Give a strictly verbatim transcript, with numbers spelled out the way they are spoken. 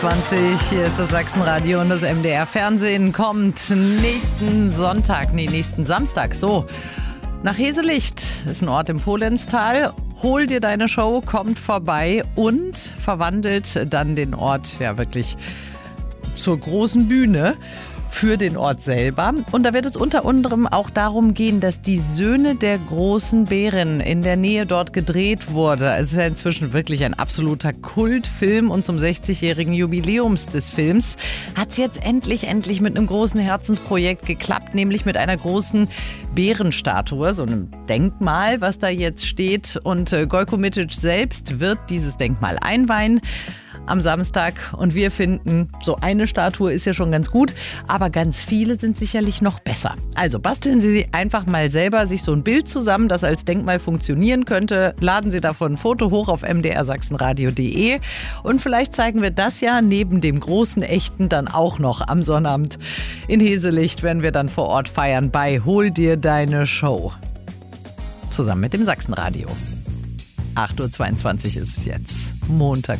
zwanzig, hier ist das Sachsenradio und das M D R Fernsehen kommt nächsten Sonntag, nee, nächsten Samstag, so, nach Heselicht, ist ein Ort im Polenztal. Hol dir deine Show, kommt vorbei und verwandelt dann den Ort ja wirklich zur großen Bühne für den Ort selber. Und da wird es unter anderem auch darum gehen, dass die Söhne der großen Bären in der Nähe dort gedreht wurde. Es ist ja inzwischen wirklich ein absoluter Kultfilm und zum sechzigjährigen Jubiläums des Films hat es jetzt endlich, endlich mit einem großen Herzensprojekt geklappt, nämlich mit einer großen Bärenstatue, so einem Denkmal, was da jetzt steht. Und äh, Gojko Mitic selbst wird dieses Denkmal einweihen am Samstag und wir finden, so eine Statue ist ja schon ganz gut, aber ganz viele sind sicherlich noch besser. Also basteln Sie einfach mal selber sich so ein Bild zusammen, das als Denkmal funktionieren könnte. Laden Sie davon ein Foto hoch auf m d r sachsenradio punkt d e und vielleicht zeigen wir das ja neben dem großen Echten dann auch noch am Sonnabend in Heselicht, wenn wir dann vor Ort feiern bei Hol dir deine Show. Zusammen mit dem Sachsenradio. acht Uhr zweiundzwanzig ist es jetzt. Montag.